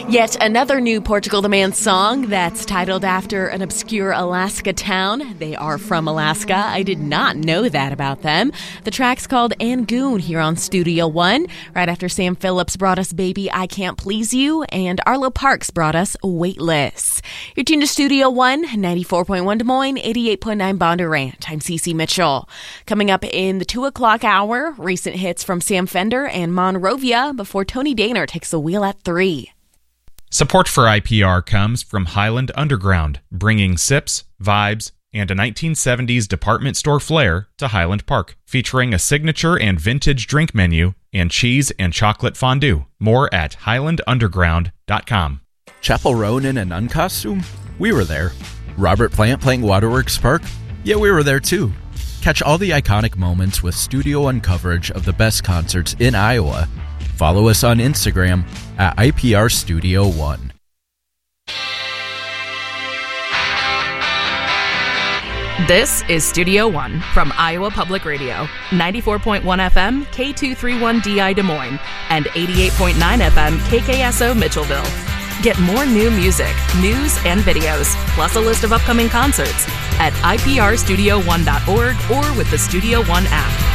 Yet another new Portugal the Man song that's titled after an obscure Alaska town. They are from Alaska. I did not know that about them. The track's called Angoon here on Studio One, right after Sam Phillips brought us Baby I Can't Please You, and Arlo Parks brought us Weightless. You're tuned to Studio One, 94.1 Des Moines, 88.9 Bondurant. I'm Cece Mitchell. Coming up in the 2 o'clock hour, recent hits from Sam Fender and Monrovia before Tony Daner takes the wheel at 3. Support for IPR comes from Highland Underground, bringing sips, vibes, and a 1970s department store flair to Highland Park, featuring a signature and vintage drink menu and cheese and chocolate fondue. More at highlandunderground.com. Chapel Roan in an uncostume? We were there. Robert Plant playing Waterworks Park? Yeah, we were there too. Catch all the iconic moments with Studio One coverage of the best concerts in Iowa. Follow us on Instagram at IPR Studio One. This is Studio One from Iowa Public Radio, 94.1 FM, K231DI Des Moines, and 88.9 FM, KKSO Mitchellville. Get more new music, news, and videos, plus a list of upcoming concerts at iprstudio1.org or with the Studio One app.